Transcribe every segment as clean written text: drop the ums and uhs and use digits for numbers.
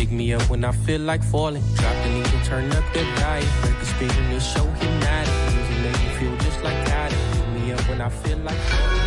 Pick me up when I feel like falling. Drop the needle, turn up the diet. Break the speed in this show hypnotic. Music make me feel just like that. Pick me up when I feel like falling.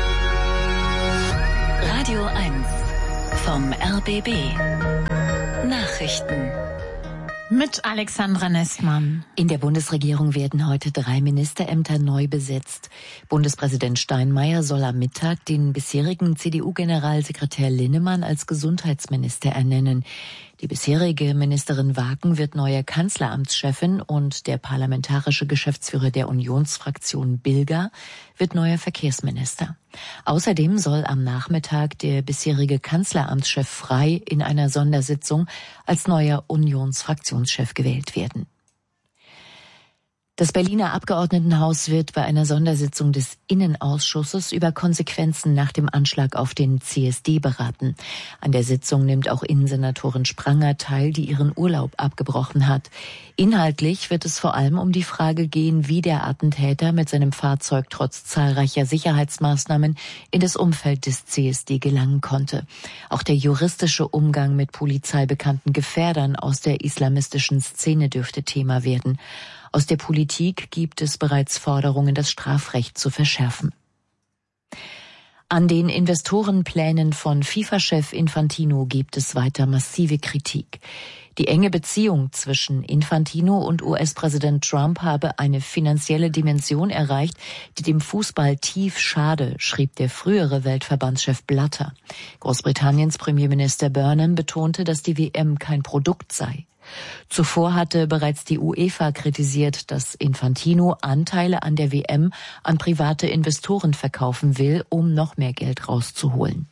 Radio 1 vom RBB. Nachrichten. Mit Alexandra Nestmann. In der Bundesregierung werden heute 3 Ministerämter neu besetzt. Bundespräsident Steinmeier soll am Mittag den bisherigen CDU-Generalsekretär Linnemann als Gesundheitsminister ernennen. Die bisherige Ministerin Waken wird neue Kanzleramtschefin und der parlamentarische Geschäftsführer der Unionsfraktion Bilger wird neuer Verkehrsminister. Außerdem soll am Nachmittag der bisherige Kanzleramtschef Frey in einer Sondersitzung als neuer Unionsfraktionschef gewählt werden. Das Berliner Abgeordnetenhaus wird bei einer Sondersitzung des Innenausschusses über Konsequenzen nach dem Anschlag auf den CSD beraten. An der Sitzung nimmt auch Innensenatorin Spranger teil, die ihren Urlaub abgebrochen hat. Inhaltlich wird es vor allem um die Frage gehen, wie der Attentäter mit seinem Fahrzeug trotz zahlreicher Sicherheitsmaßnahmen in das Umfeld des CSD gelangen konnte. Auch der juristische Umgang mit polizeibekannten Gefährdern aus der islamistischen Szene dürfte Thema werden. Aus der Politik gibt es bereits Forderungen, das Strafrecht zu verschärfen. An den Investorenplänen von FIFA-Chef Infantino gibt es weiter massive Kritik. Die enge Beziehung zwischen Infantino und US-Präsident Trump habe eine finanzielle Dimension erreicht, die dem Fußball tief schade, schrieb der frühere Weltverbandschef Blatter. Großbritanniens Premierminister Burnham betonte, dass die WM kein Produkt sei. Zuvor hatte bereits die UEFA kritisiert, dass Infantino Anteile an der WM an private Investoren verkaufen will, um noch mehr Geld rauszuholen.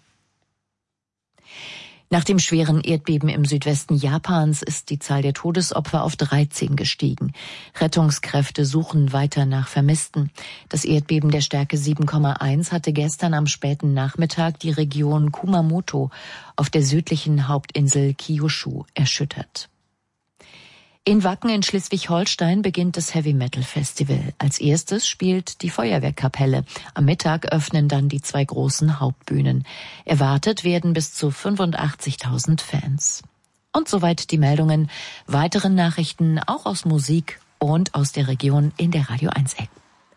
Nach dem schweren Erdbeben im Südwesten Japans ist die Zahl der Todesopfer auf 13 gestiegen. Rettungskräfte suchen weiter nach Vermissten. Das Erdbeben der Stärke 7,1 hatte gestern am späten Nachmittag die Region Kumamoto auf der südlichen Hauptinsel Kyushu erschüttert. In Wacken in Schleswig-Holstein beginnt das Heavy-Metal-Festival. Als erstes spielt die Feuerwehrkapelle. Am Mittag öffnen dann die 2 großen Hauptbühnen. Erwartet werden bis zu 85.000 Fans. Und soweit die Meldungen. Weitere Nachrichten auch aus Musik und aus der Region in der Radio 1 App.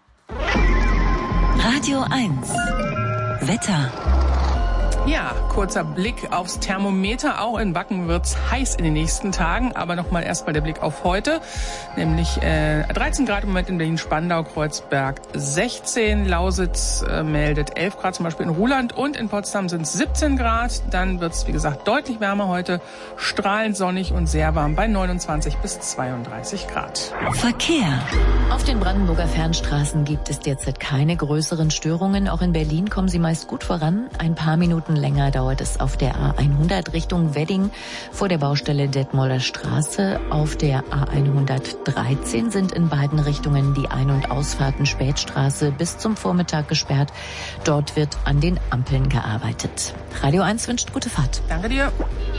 Radio 1 Wetter. Ja, kurzer Blick aufs Thermometer. Auch in Wacken wird's heiß in den nächsten Tagen. Aber nochmal erstmal der Blick auf heute. Nämlich 13 Grad im Moment in Berlin-Spandau, Kreuzberg 16. Lausitz meldet 11 Grad zum Beispiel in Ruhland. Und in Potsdam sind es 17 Grad. Dann wird's, wie gesagt, deutlich wärmer heute. Strahlend sonnig und sehr warm bei 29 bis 32 Grad. Verkehr. Auf den Brandenburger Fernstraßen gibt es derzeit keine größeren Störungen. Auch in Berlin kommen sie meist gut voran. Ein paar Minuten länger dauert es auf der A100 Richtung Wedding vor der Baustelle Detmolder Straße. Auf der A113 sind in beiden Richtungen die Ein- und Ausfahrten Spätstraße bis zum Vormittag gesperrt. Dort wird an den Ampeln gearbeitet. Radio 1 wünscht gute Fahrt. Danke dir.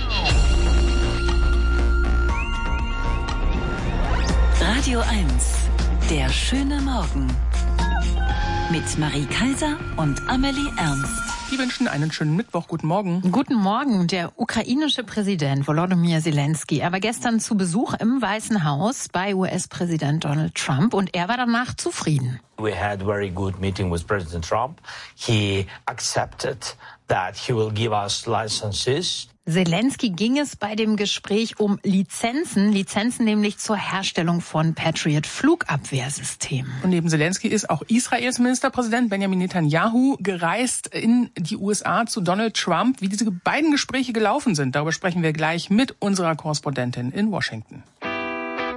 Radio 1, der schöne Morgen. Mit Marie Kaiser und Amelie Ernst. Die wünschen einen schönen Mittwoch. Guten Morgen. Guten Morgen. Der ukrainische Präsident Volodymyr Zelensky. Er war gestern zu Besuch im Weißen Haus bei US-Präsident Donald Trump und er war danach zufrieden. We had a very good meeting with President Trump. He accepted that he will give us licenses. Zelensky ging es bei dem Gespräch um Lizenzen nämlich zur Herstellung von Patriot-Flugabwehrsystemen. Und neben Zelensky ist auch Israels Ministerpräsident Benjamin Netanyahu gereist in die USA zu Donald Trump. Wie diese beiden Gespräche gelaufen sind, darüber sprechen wir gleich mit unserer Korrespondentin in Washington.